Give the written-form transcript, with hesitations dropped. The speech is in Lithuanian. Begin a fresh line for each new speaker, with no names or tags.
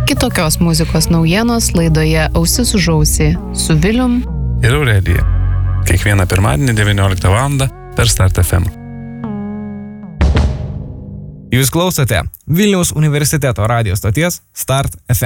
Kitokios muzikos naujienos laidoje Ausis už ausį su Vilium
ir Aurelija. Kiekvieną pirmadienį 19 val. Per Start FM.
Jūs klausote Vilniaus universiteto radijo stoties Start FM.